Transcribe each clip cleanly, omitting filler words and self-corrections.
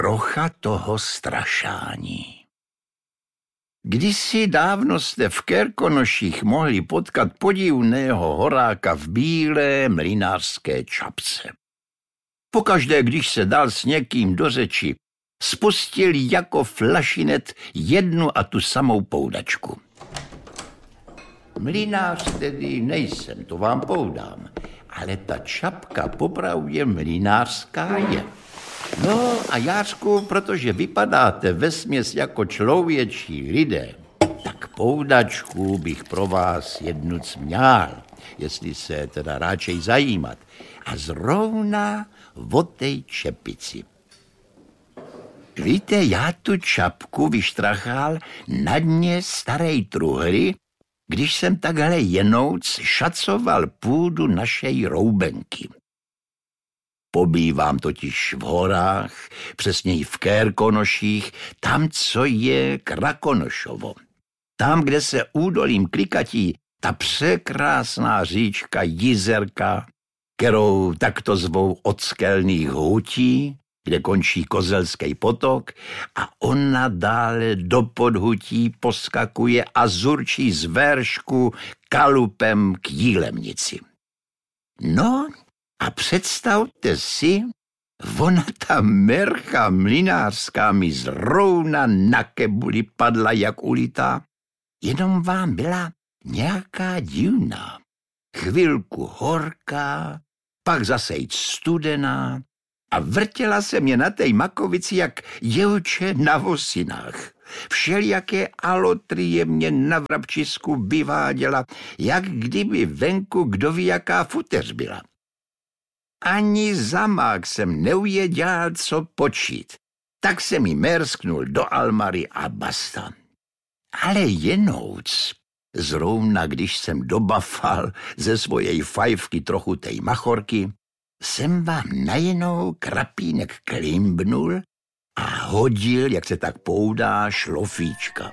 trocha toho strašání. Kdysi dávno jste v Kerkonoších mohli potkat podivného horáka v bílé mlynářské čapce. Pokaždé, když se dal s někým do řeči, spustil jako flašinet jednu a tu samou poudačku. Mlynář tedy nejsem, to vám poudám, ale ta čapka popravdě mlynářská je. No a Jářku, protože vypadáte vesměs jako člověčí lidé, tak poudačku bych pro vás jednu měl, jestli se teda radšej zajímat. A zrovna o tej čepici. Víte, já tu čapku vyštrachal na dně starej truhly, když jsem takhle jenouc šacoval půdu našej roubenky. Pobývám totiž v horách, přesněji v Kerkonoších, tam, co je Krakonošovo. Tam, kde se údolím klikatí ta překrásná říčka Jizerka, kterou takto zvou od skelných hutí, kde končí Kozelský potok, a ona dále do podhutí poskakuje a zurčí z veršku kalupem k Jílemnici. No a představte si, ona ta mercha mlynářská mi zrovna na kebuli padla jak ulitá, jenom vám byla nějaká divná. Chvilku horká, pak zase jít studená a vrtěla se mě na té makovici jak děvče na vosinách. Všelijaké alotrie mě na vrabčisku vyváděla, jak kdyby venku kdo ví jaká futeř byla. Ani zamák jsem neuvěděl, co počít. Tak jsem jí mersknul do almary a basta. Ale jenouc, zrovna když jsem dobafal ze svojej fajfky trochu tej machorky, jsem vám najednou krapínek klimbnul a hodil, jak se tak poudá, šlofíčka.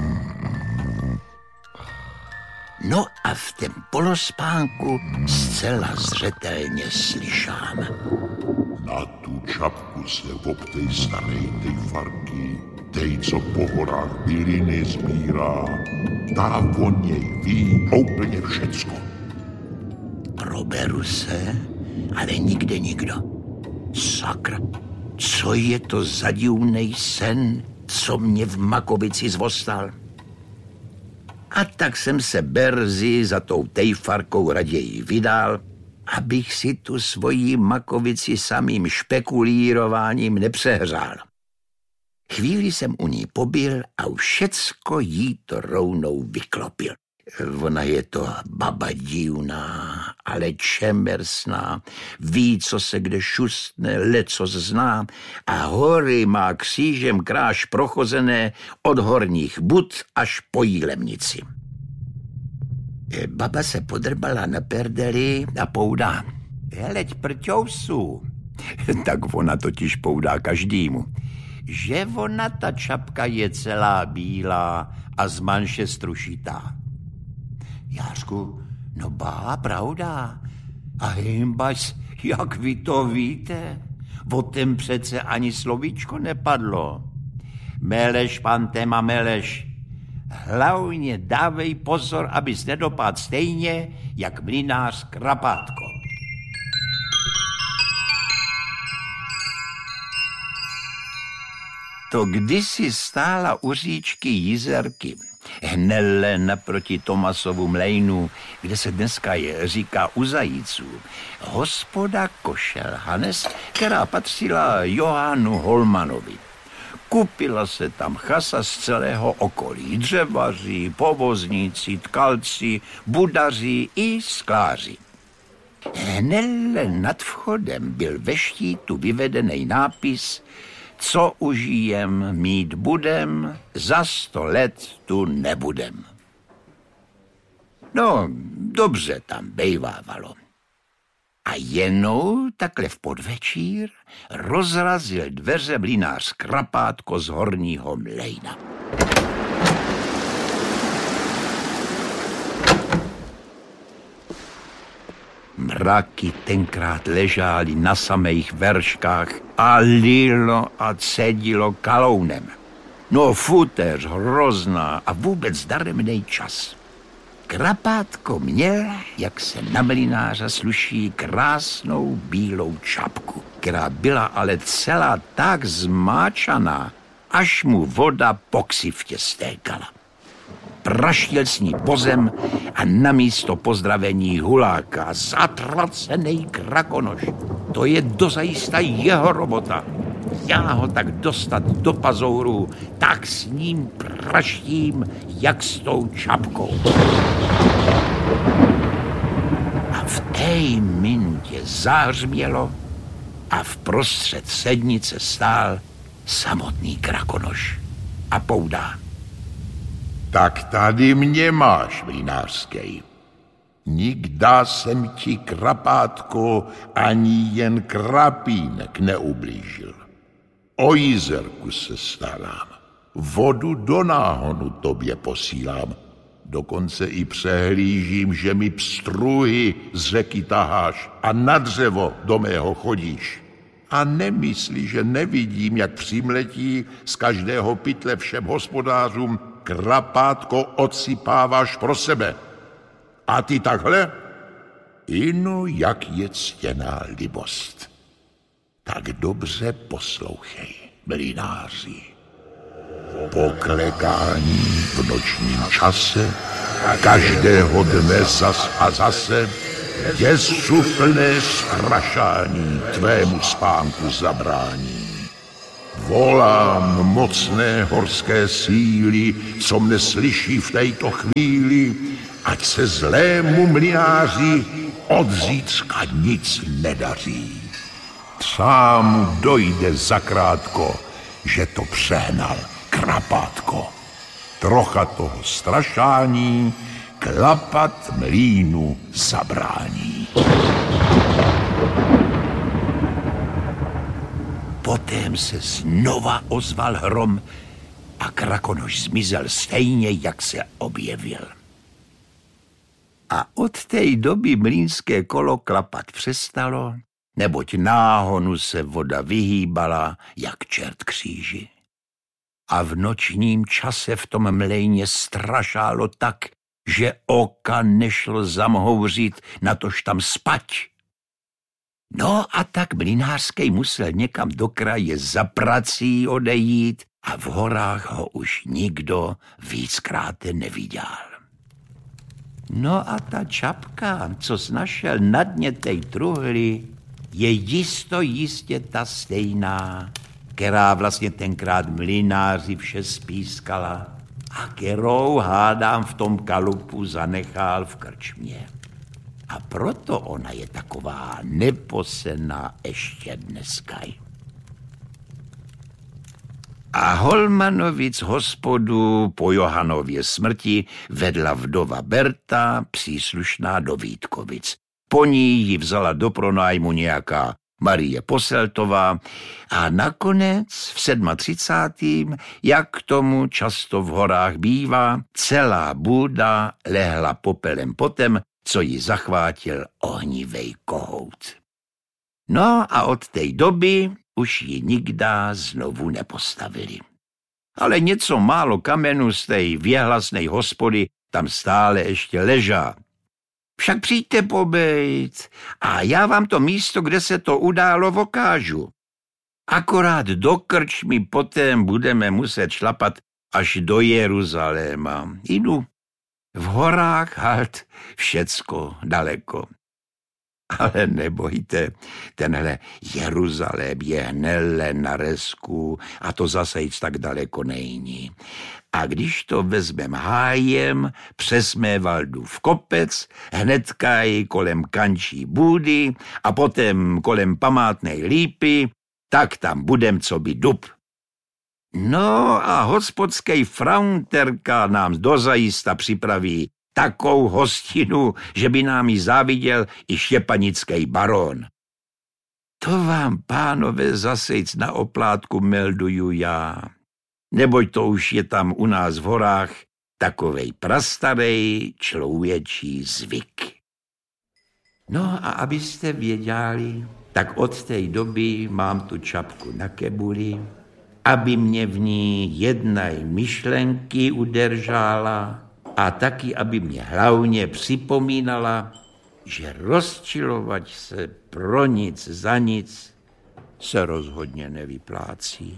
No a v tom polospánku zcela zřetelně slyšám. Na tu čapku se obtej starej tej farky, tej, co po horách byliny sbírá, tá o něj ví úplně všecko. Proberu se, ale nikde nikdo. Sakra, co je to za divnej sen, co mě v makovici zvostal? A tak jsem se berzy za tou tejfarkou raději vydal, abych si tu svoji makovici samým špekulírováním nepřehřál. Chvíli jsem u ní pobyl a už všecko jí to rovnou vyklopil. Ona je to baba divná, ale čemersná, ví, co se kde šustne, lecos zná a hory má křížem kráž prochozené od horních bud až po Jílemnici. Baba se podrbala na perdeli a poudá. Heleď prťousu. Tak ona totiž poudá každému. Že ona ta čapka je celá bílá a z manše strušitá. Jářku, no bá, pravda. A hejmbaš, jak vy to víte? O tom přece ani slovíčko nepadlo. Meleš, pantema, meleš. Hlavně dávej pozor, abys nedopadl stejně, jak mlynář Krapátko. To kdysi stála u říčky Jizerky, hnelle naproti Tomasovu mlejnu, kde se dneska říká u Zajíců, hospoda Košel Hanes, která patřila Johannu Holmanovi. Kupila se tam chasa z celého okolí, dřevaři, povozníci, tkalci, budaři i skláři. Hnelle nad vchodem byl ve štítu vyvedený nápis Co užijem, mít budem, za 100 let tu nebudem. No, dobře tam bejvávalo. A jenou takhle v podvečír rozrazil dveře mlynář Krapátko z horního mlejna. Mraky tenkrát ležály na samých verškách a lilo a cedilo kalounem. No futéř hrozná a vůbec daremnej čas. Krapátko měl, jak se na mlynáře sluší, krásnou bílou čapku, která byla ale celá tak zmáčaná, až mu voda po ksiftě stékala. Praštil s ní po zem a namísto pozdravení huláka zatracenej krakonoš. To je dozajista jeho robota. Já ho tak dostat do pazourů, tak s ním praštím, jak s tou čapkou. A v té minutě zahřmělo a v prostřed sednice stál samotný krakonoš a poudá. Tak tady mě máš, mlynářskej. Nikda jsem ti, krapátko, ani jen krapínek neublížil. O jizerku se starám, vodu do náhonu tobě posílám, dokonce i přehlížím, že mi pstruhy z řeky taháš a na dřevo do mého chodíš. A nemyslí, že nevidím, jak přimletí z každého pytle všem hospodářům, krapátko odsypáváš pro sebe. A ty takhle? Inu, jak je ctěná libost. Tak dobře poslouchej, mlynáři. Po klekání v nočním čase každého dne zas a zase děsu plné strašání tvému spánku zabrání. Volám mocné horské síly, co mne slyší v této chvíli, ať se zlému mlynáři od zítřka nic nedaří. Třeba mu dojde zakrátko, že to přehnal, krapátko. Trocha toho strašání klapat mlýnu zabrání. Potem se znova ozval hrom a krakonoš zmizel stejně, jak se objevil. A od té doby mlýnské kolo klapat přestalo, neboť náhonu se voda vyhýbala, jak čert kříži. A v nočním čase v tom mlejně strašálo tak, že oka nešlo zamhouřit, natož tam spať. No a tak mlynářskej musel někam do kraje za prací odejít a v horách ho už nikdo víckrát neviděl. No a ta čapka, co snašel na dně tej truhly, je jistě ta stejná, která vlastně tenkrát mlynáři vše spískala a kterou, hádám, v tom kalupu zanechal v krčmě. A proto ona je taková neposená ještě dneska. A Holmanovic hospodu po Johanově smrti vedla vdova Berta, příslušná do Vítkovic. Po ní ji vzala do pronájmu nějaká Marie Poseltová a nakonec v 37., jak k tomu často v horách bývá, celá bůda lehla popelem potem, co ji zachvátil ohnivej kohout. No a od té doby už ji nikda znovu nepostavili. Ale něco málo kamenů z té věhlasnej hospody tam stále ještě ležá. Však přijďte pobejt a já vám to místo, kde se to událo, vokážu. Akorát do krčmy potem budeme muset šlapat až do Jeruzaléma. Jdu. V horách halt všecko daleko. Ale nebojte, tenhle Jeruzalém je hnele na resku a to zase jít tak daleko není. A když to vezmem hájem, přes Mévaldův kopec, hnedka i kolem kančí bůdy a potom kolem památnej lípy, tak tam budem co by dub. No a hospodskej fraunterka nám dozajista připraví takou hostinu, že by nám ji záviděl i štěpanický baron. To vám, pánové, zasejc na oplátku melduju já, neboť to už je tam u nás v horách takovej prastarej člověčí zvyk. No a abyste věděli, tak od té doby mám tu čapku na kebuli, aby mě v ní jednej myšlenky udržala a taky, aby mě hlavně připomínala, že rozčilovat se pro nic za nic se rozhodně nevyplácí.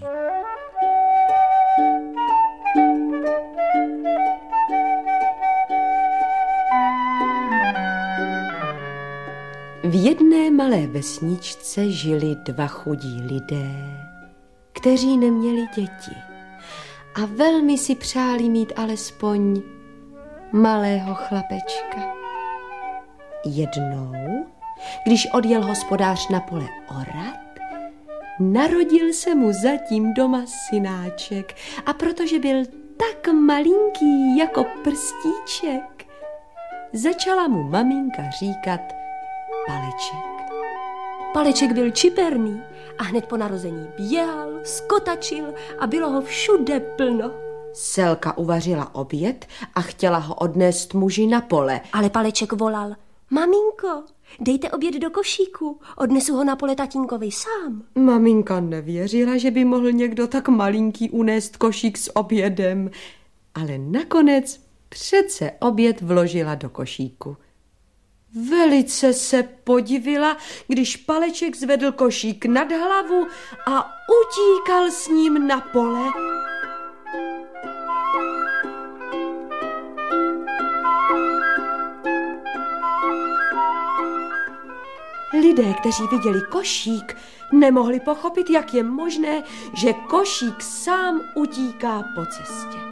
V jedné malé vesničce žili dva chudí lidé, kteří neměli děti a velmi si přáli mít alespoň malého chlapečka. Jednou, když odjel hospodář na pole orat, narodil se mu zatím doma synáček a protože byl tak malinký jako prstíček, začala mu maminka říkat Paleček. Paleček byl čiperný a hned po narození běhal, skotačil a bylo ho všude plno. Selka uvařila oběd a chtěla ho odnést muži na pole. Ale Paleček volal: Maminko, dejte oběd do košíku, odnesu ho na pole tatínkovi sám. Maminka nevěřila, že by mohl někdo tak malinký unést košík s obědem, ale nakonec přece oběd vložila do košíku. Velice se podivila, když Paleček zvedl košík nad hlavu a utíkal s ním na pole. Lidé, kteří viděli košík, nemohli pochopit, jak je možné, že košík sám utíká po cestě.